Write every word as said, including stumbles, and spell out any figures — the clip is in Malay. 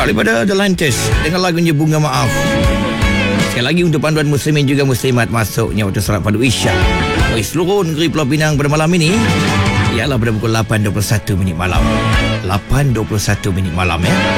daripada The Lantis dengan lagunya Bunga Maaf. Sekali lagi untuk panduan muslimin juga muslimat masuknya waktu solat padu Isyak bagi seluruh negeri Pulau Pinang pada malam ini ialah pada pukul lapan dua puluh satu minit malam. lapan dua puluh satu minit malam ya.